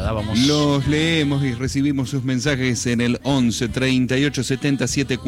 nada, vamos. Los leemos y recibimos sus mensajes en el 11 38 70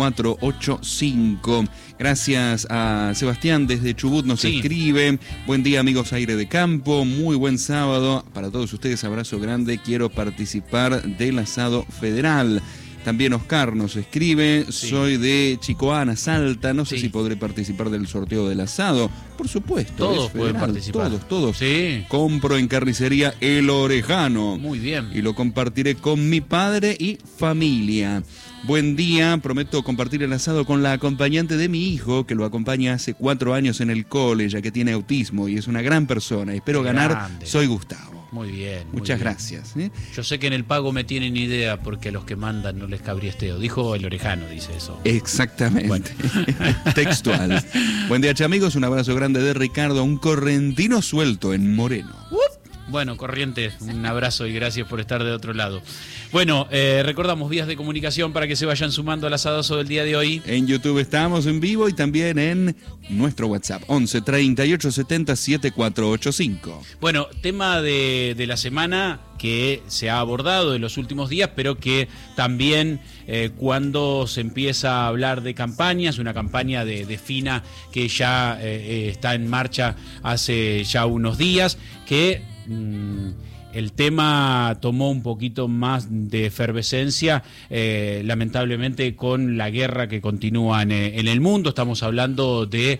7485. Gracias a Sebastián desde Chubut nos escribe. Buen día, amigos Aire de Campo, muy buen sábado para todos ustedes, abrazo grande, quiero participar del asado federal. También Oscar nos escribe, soy de Chicoana, Salta, no sé si podré participar del sorteo del asado. Por supuesto. Todos pueden participar. Todos. Sí. Compro en carnicería El Orejano. Muy bien. Y lo compartiré con mi padre y familia. Buen día, prometo compartir el asado con la acompañante de mi hijo, que lo acompaña hace 4 años en el cole, ya que tiene autismo y es una gran persona. Espero ganar, soy Gustavo. Muy bien. Muchas gracias. Yo sé que en el pago me tienen idea porque a los que mandan no les cabriesteo. Dijo El Orejano, dice eso. Exactamente. Bueno. Textual. Buen día, amigos. Un abrazo grande de Ricardo, un correntino suelto en Moreno. Bueno, Corrientes, un abrazo y gracias por estar de otro lado. Bueno, recordamos vías de comunicación para que se vayan sumando al asadazo del día de hoy. En YouTube estamos en vivo y también en nuestro WhatsApp, 11 38 70 7485. Bueno, tema de la semana que se ha abordado en los últimos días, pero que también cuando se empieza a hablar de campañas, una campaña de FINA que ya está en marcha hace ya unos días, que el tema tomó un poquito más de efervescencia, lamentablemente con la guerra que continúa en el mundo. Estamos hablando de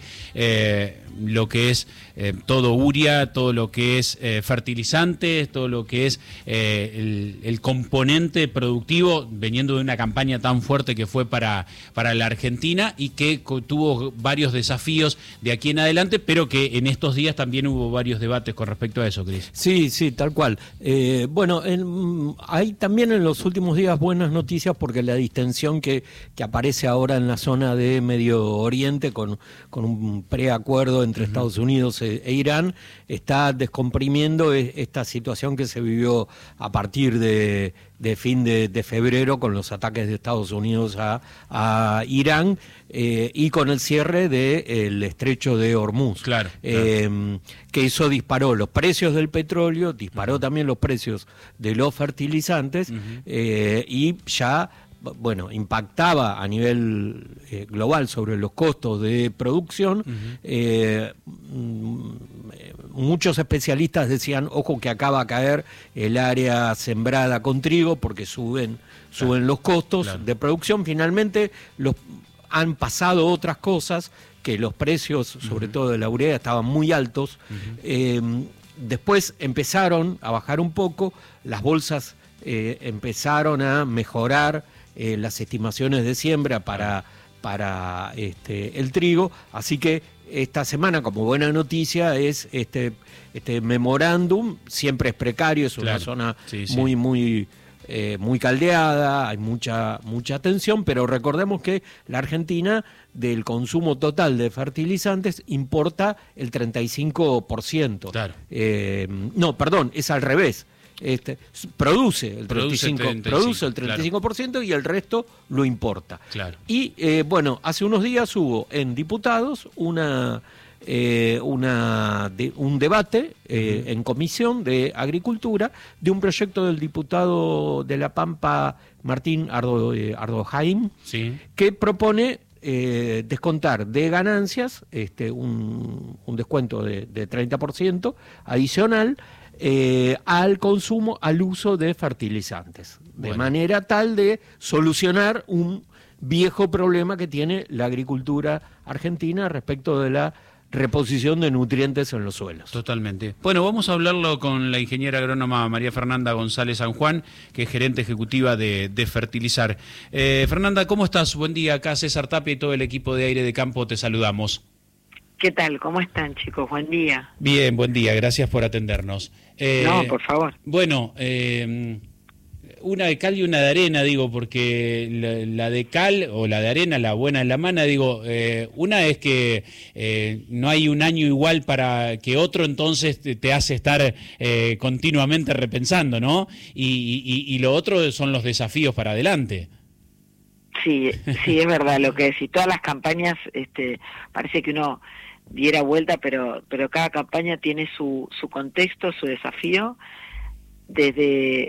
lo que es todo urea, todo lo que es fertilizantes, todo lo que es el componente productivo, veniendo de una campaña tan fuerte que fue para la Argentina y que tuvo varios desafíos de aquí en adelante, pero que en estos días también hubo varios debates con respecto a eso, Cris. Sí, tal cual. Bueno, hay también en los últimos días buenas noticias porque la distensión que aparece ahora en la zona de Medio Oriente con un preacuerdo entre Estados Unidos e Irán está descomprimiendo esta situación que se vivió a partir de fin de febrero con los ataques de Estados Unidos a Irán y con el cierre del estrecho de Hormuz. Claro. Que eso disparó los precios del petróleo, disparó también los precios de los fertilizantes y ya impactaba a nivel global sobre los costos de producción. Muchos especialistas decían, ojo que acá va a caer el área sembrada con trigo porque suben los costos de producción. Finalmente han pasado otras cosas, que los precios, sobre todo de la urea, estaban muy altos. Después empezaron a bajar un poco, las bolsas empezaron a mejorar las estimaciones de siembra para el trigo, así que esta semana, como buena noticia, es este memorándum. Siempre es precario, es una zona muy caldeada, hay mucha tensión, pero recordemos que la Argentina, del consumo total de fertilizantes, importa el 35%. Claro. No, perdón, es al revés. Produce el 35%, claro. Y el resto lo importa. Claro. Y hace unos días hubo en diputados un debate en Comisión de Agricultura de un proyecto del diputado de La Pampa, Martín Ardojaim, que propone descontar de ganancias un descuento de 30% adicional al consumo, al uso de fertilizantes, de manera tal de solucionar un viejo problema que tiene la agricultura argentina respecto de la reposición de nutrientes en los suelos. Totalmente. Bueno, vamos a hablarlo con la ingeniera agrónoma María Fernanda González San Juan, que es gerente ejecutiva de Fertilizar. Fernanda, ¿cómo estás? Buen día, acá César Tapia y todo el equipo de Aire de Campo te saludamos. ¿Qué tal? ¿Cómo están, chicos? Buen día. Bien, buen día, gracias por atendernos. No, por favor. Bueno, una de cal y una de arena, digo, porque la de cal o la de arena, la buena en la mano, digo, una es que no hay un año igual para que otro, entonces te hace estar continuamente repensando, ¿no? Y lo otro son los desafíos para adelante. Sí, es verdad lo que decís. Todas las campañas, parece que uno diera vuelta, pero cada campaña tiene su contexto, su desafío. Desde